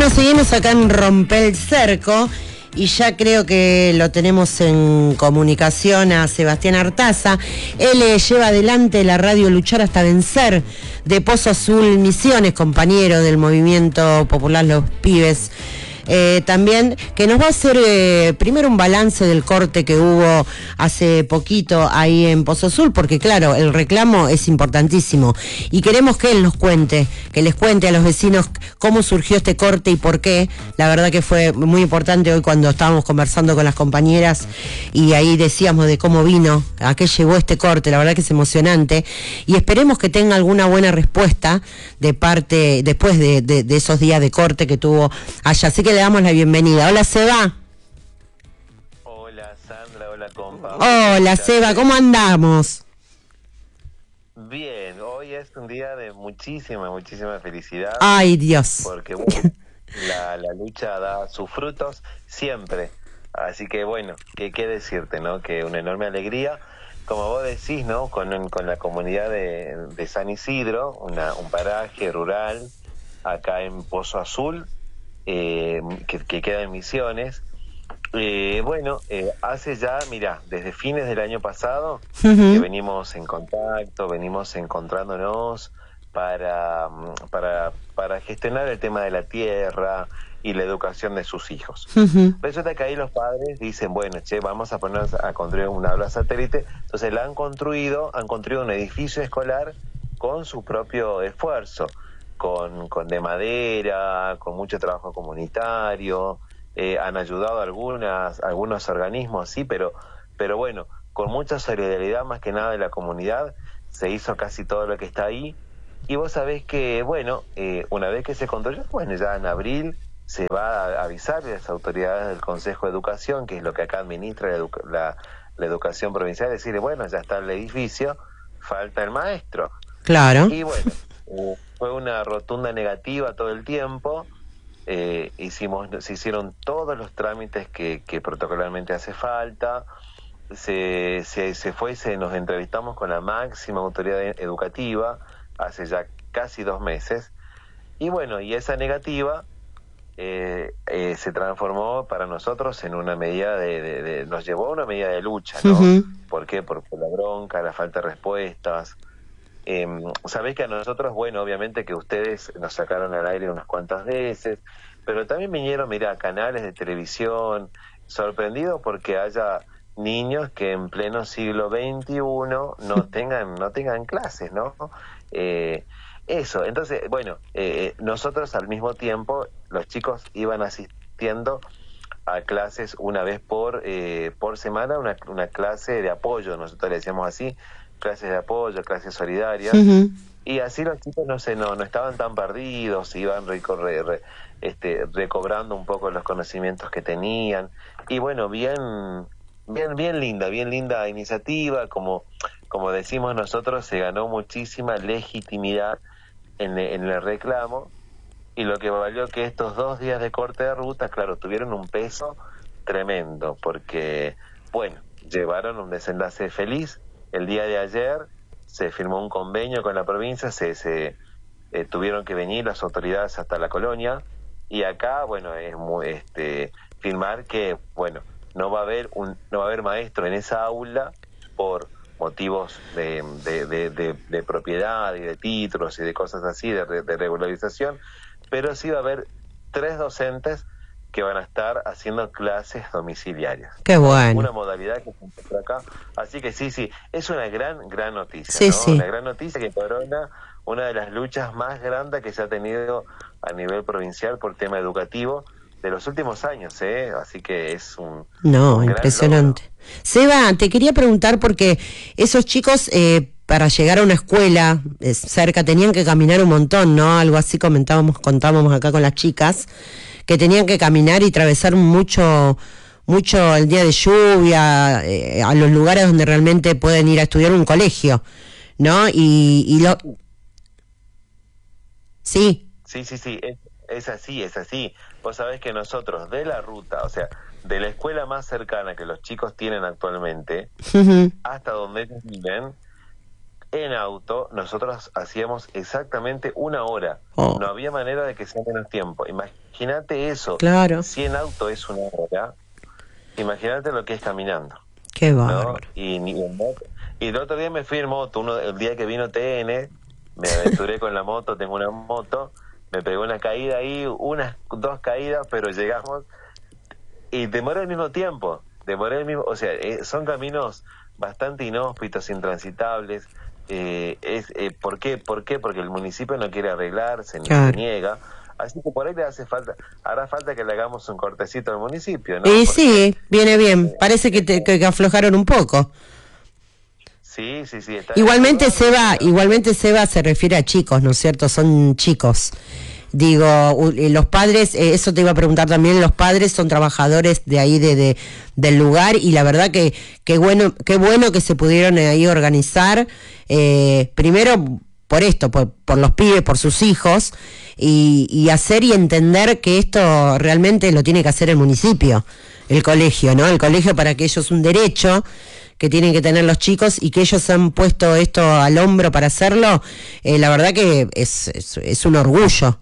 Bueno, seguimos acá en Romper el Cerco y ya creo que lo tenemos en comunicación a Sebastián Artaza. Él lleva adelante la radio Luchar hasta Vencer de Pozo Azul Misiones, compañero del movimiento popular Los Pibes. También que nos va a hacer primero un balance del corte que hubo hace poquito ahí en Pozo Azul, porque claro, el reclamo es importantísimo y queremos que él nos cuente, que les cuente a los vecinos cómo surgió este corte y por qué. La verdad que fue muy importante hoy cuando estábamos conversando con las compañeras y ahí decíamos de cómo vino, a qué llegó este corte. La verdad que es emocionante y esperemos que tenga alguna buena respuesta de parte después de esos días de corte que tuvo allá. Así que le damos la bienvenida. Hola, Seba. Hola, Sandra. Hola, compa. Hola, Seba. ¿Cómo andamos? Bien. Hoy es un día de muchísima felicidad. Ay, Dios. Porque bueno, la lucha da sus frutos siempre. Así que bueno, ¿qué decirte, no? Que una enorme alegría. Como vos decís, ¿no? Con la comunidad de San Isidro, un paraje rural acá en Pozo Azul, que queda en Misiones. Hace ya, mira, desde fines del año pasado que venimos en contacto, venimos encontrándonos para gestionar el tema de la tierra y la educación de sus hijos. Resulta que ahí los padres dicen, bueno, vamos a ponernos a construir un aula satélite. Entonces han construido un edificio escolar con su propio esfuerzo, con de madera, con mucho trabajo comunitario. Han ayudado algunos organismos, sí, pero bueno, con mucha solidaridad más que nada de la comunidad, se hizo casi todo lo que está ahí. Y vos sabés que, bueno, una vez que se construyó, bueno, ya en abril se va a avisar a las autoridades del Consejo de Educación, que es lo que acá administra la educación provincial, decirle, bueno, ya está el edificio, falta el maestro. Claro. Y bueno, fue una rotunda negativa todo el tiempo. Se hicieron todos los trámites que protocolarmente hace falta. Nos entrevistamos con la máxima autoridad educativa hace ya casi 2 meses. Y bueno, y esa negativa se transformó para nosotros en una medida nos llevó a una medida de lucha, ¿no? ¿Por qué? Por la bronca, la falta de respuestas. Sabés que a nosotros, bueno, obviamente que ustedes nos sacaron al aire unas cuantas veces, pero también vinieron, mira, canales de televisión, sorprendidos porque haya niños que en pleno siglo XXI no tengan clases, ¿no? Eso, entonces, bueno, nosotros al mismo tiempo, los chicos iban asistiendo a clases una vez por semana, una clase de apoyo, nosotros le decíamos así, clases de apoyo, clases solidarias, y así los chicos no estaban tan perdidos, iban recobrando un poco los conocimientos que tenían, y bueno, bien linda iniciativa, como decimos nosotros, se ganó muchísima legitimidad en el reclamo, y lo que valió que estos 2 días de corte de ruta, claro, tuvieron un peso tremendo, porque, bueno, llevaron un desenlace feliz. El día de ayer se firmó un convenio con la provincia, tuvieron que venir las autoridades hasta la colonia, y acá, bueno, es firmar que, bueno, no va a haber maestro en esa aula por motivos de propiedad y de títulos y de cosas así, de regularización, pero sí va a haber 3 docentes que van a estar haciendo clases domiciliarias. Qué bueno. Una modalidad que se encuentra acá. Así que sí, es una gran noticia, sí, ¿no? Sí. Una gran noticia que corona una de las luchas más grandes que se ha tenido a nivel provincial por tema educativo de los últimos años, ¿eh? Así que es un impresionante. Gran logro. Seba, te quería preguntar porque esos chicos para llegar a una escuela cerca tenían que caminar un montón, ¿no? Algo así contábamos acá con las chicas, que tenían que caminar y atravesar mucho el día de lluvia, a los lugares donde realmente pueden ir a estudiar un colegio, ¿no? Sí. Sí, es así. Vos sabés que nosotros de la ruta, o sea, de la escuela más cercana que los chicos tienen actualmente, hasta donde ellos viven, en auto nosotros hacíamos exactamente 1 hora. Oh. No había manera de que sea menos tiempo. Imagínate eso. Claro. Si en auto es 1 hora, imagínate lo que es caminando. Qué ¿no? bárbaro. Y el otro día me fui en moto, el día que vino TN, me aventuré con la moto, tengo una moto, me pegó una caída ahí, 2 caídas, pero llegamos y demoré el mismo tiempo, o sea, son caminos bastante inhóspitos, intransitables. ¿Por qué? Porque el municipio no quiere arreglar, se niega. Así que por ahí hará falta que le hagamos un cortecito al municipio, ¿no? Y sí, viene bien. Parece que aflojaron un poco. Sí. Igualmente Seba se refiere a chicos, ¿no es cierto? Son chicos. Digo, los padres, eso te iba a preguntar también, los padres son trabajadores de ahí del lugar, y la verdad que qué bueno que se pudieron ahí organizar, primero por esto, por los pibes, por sus hijos, y hacer y entender que esto realmente lo tiene que hacer el municipio, el colegio, ¿no? El colegio, para que ellos, un derecho que tienen que tener los chicos, y que ellos han puesto esto al hombro para hacerlo, la verdad que es un orgullo,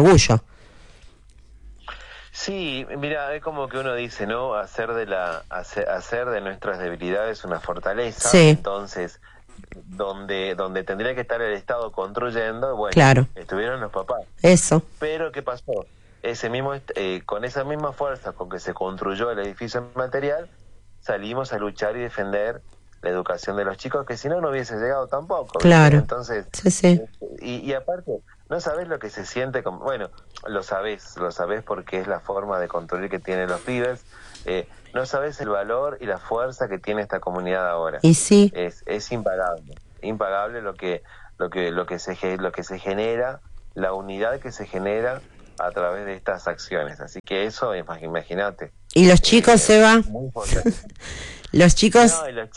Sí, mira, es como que uno dice, ¿no? Hacer de nuestras debilidades una fortaleza. Sí. Entonces, donde tendría que estar el Estado construyendo, bueno, claro, estuvieron los papás. Eso. Pero ¿qué pasó? Con esa misma fuerza con que se construyó el edificio material, salimos a luchar y defender la educación de los chicos, que si no hubiese llegado tampoco. Claro. ¿Viste? Entonces, sí. Y aparte, no sabés lo que se siente, bueno, lo sabés porque es la forma de construir que tienen los pibes. No sabés el valor y la fuerza que tiene esta comunidad ahora. Y sí. Es impagable lo que se genera, la unidad que se genera a través de estas acciones. Así que eso, imagínate. ¿Y los chicos, Seba? Los chicos... No, y las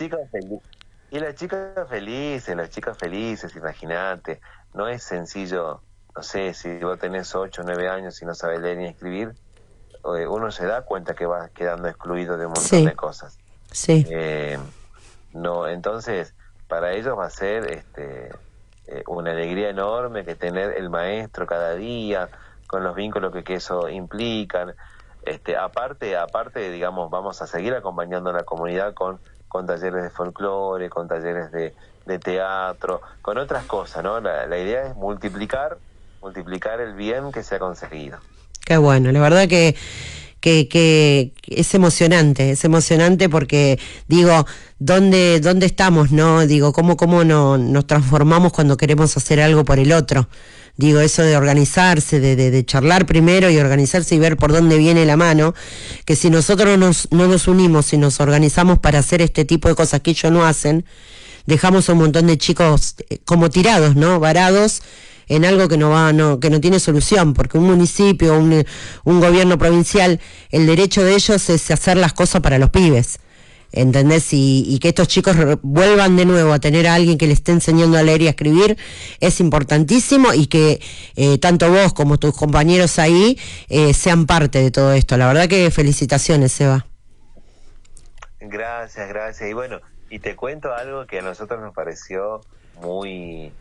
chicas felices, imagínate. No es sencillo, no sé, si vos tenés 8 o 9 años y no sabes leer ni escribir, uno se da cuenta que va quedando excluido de un montón de cosas. Sí. No, entonces, para ellos va a ser una alegría enorme que tener el maestro cada día, con los vínculos que eso implican. Aparte, digamos, vamos a seguir acompañando a la comunidad con talleres de folclore, con talleres de teatro, con otras cosas, ¿no? La idea es multiplicar el bien que se ha conseguido. Qué bueno, la verdad que es emocionante porque, digo, ¿dónde estamos, no? Digo, ¿cómo no nos transformamos cuando queremos hacer algo por el otro? Digo, eso de organizarse, de charlar primero y organizarse y ver por dónde viene la mano, que si nosotros no nos unimos y nos organizamos para hacer este tipo de cosas que ellos no hacen, dejamos a un montón de chicos como tirados, ¿no? Varados en algo que no tiene solución, porque un municipio, un gobierno provincial, el derecho de ellos es hacer las cosas para los pibes. ¿Entendés? Y que estos chicos vuelvan de nuevo a tener a alguien que les esté enseñando a leer y a escribir es importantísimo, y que tanto vos como tus compañeros ahí sean parte de todo esto. La verdad que felicitaciones, Seba. Gracias. Y bueno, y te cuento algo que a nosotros nos pareció muy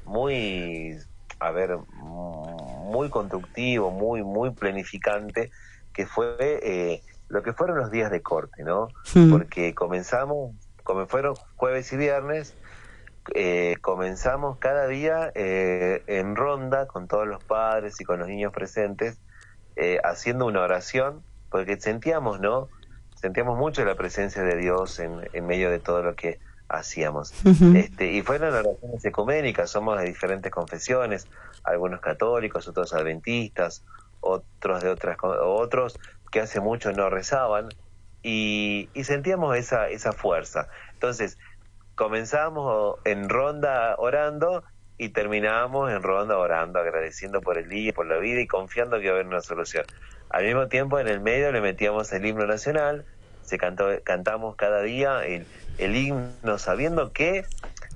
constructivo, muy planificante, que fue lo que fueron los días de corte, ¿no? Porque comenzamos, como fueron jueves y viernes, comenzamos cada día en ronda con todos los padres y con los niños presentes, haciendo una oración, porque sentíamos mucho la presencia de Dios en medio de todo lo que hacíamos. Y fueron oraciones ecuménicas, somos de diferentes confesiones, algunos católicos, otros adventistas, otros que hace mucho no rezaban, y sentíamos esa fuerza. Entonces, comenzamos en ronda orando y terminábamos en ronda orando, agradeciendo por el día, por la vida y confiando que iba a haber una solución. Al mismo tiempo, en el medio le metíamos el himno nacional, cantamos cada día el himno, sabiendo que,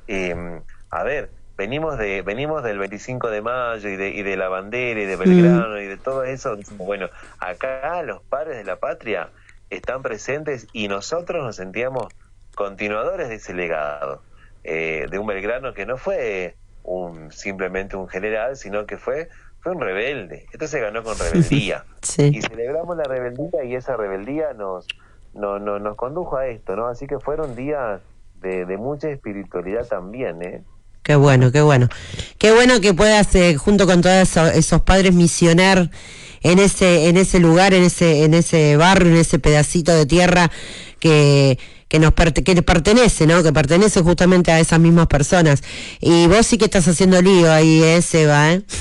venimos del 25 de mayo y de la bandera y de Belgrano y de todo eso. Bueno, acá los padres de la patria están presentes y nosotros nos sentíamos continuadores de ese legado. de un Belgrano que no fue simplemente un general, sino que fue un rebelde. Esto se ganó con rebeldía. Sí. Y celebramos la rebeldía, y esa rebeldía nos condujo a esto, ¿no? Así que fueron días de mucha espiritualidad también, ¿eh? Qué bueno, qué bueno. Qué bueno que puedas, junto con todos esos padres, misionar en ese lugar, en ese barrio, en ese pedacito de tierra que le pertenece, ¿no? Que pertenece justamente a esas mismas personas. Y vos sí que estás haciendo lío ahí, Seba, ¿eh?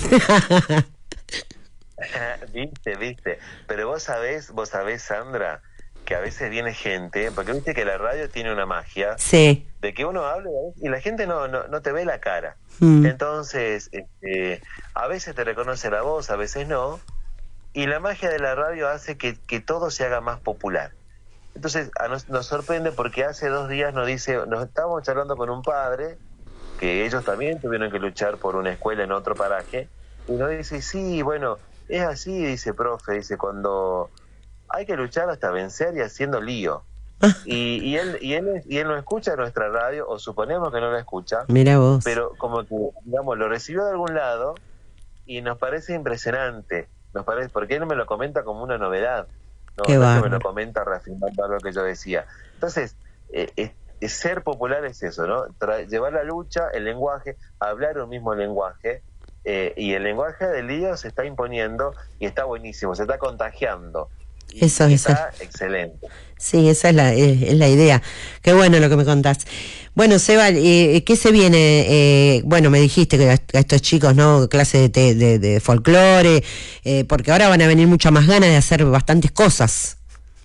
Viste. Pero vos sabés, Sandra, que a veces viene gente, porque viste que la radio tiene una magia, sí, de que uno habla y la gente no te ve la cara. Entonces, a veces te reconoce la voz, a veces no, y la magia de la radio hace que todo se haga más popular. Entonces nos sorprende porque hace 2 días nos estábamos charlando con un padre, que ellos también tuvieron que luchar por una escuela en otro paraje, y nos dice, sí, bueno, es así, dice, profe, dice, cuando hay que luchar hasta vencer y haciendo lío. Y él no escucha nuestra radio, o suponemos que no la escucha. Mira vos. Pero como que, digamos, lo recibió de algún lado y nos parece impresionante. Porque él me lo comenta como una novedad. No, Qué no es que me bárbaro. lo comenta reafirmando algo que yo decía. Entonces, ser popular es eso, ¿no? Llevar la lucha, el lenguaje, hablar un mismo lenguaje, y el lenguaje del lío se está imponiendo y está buenísimo, se está contagiando. Eso, está excelente. Sí, esa es la idea. Qué bueno lo que me contás. Bueno, Seba, ¿qué se viene? Bueno, me dijiste que a estos chicos, ¿no? Clase de folclore, porque ahora van a venir muchas más ganas de hacer bastantes cosas.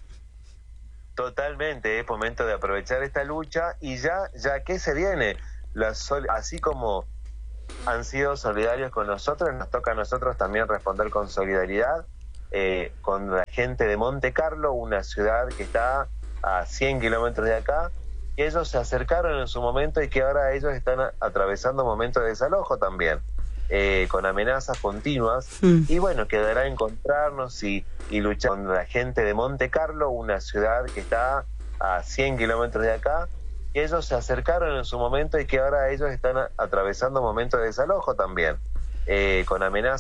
Totalmente, es momento de aprovechar esta lucha y ya que se viene, así como han sido solidarios con nosotros, nos toca a nosotros también responder con solidaridad. Con la gente de Monte Carlo, una ciudad que está a 100 kilómetros de acá, y ellos se acercaron en su momento y que ahora ellos están atravesando momentos de desalojo también, con amenazas continuas, y bueno, quedará encontrarnos y luchar con la gente de Monte Carlo, una ciudad que está a 100 kilómetros de acá, y ellos se acercaron en su momento y que ahora ellos están atravesando momentos de desalojo también, con amenazas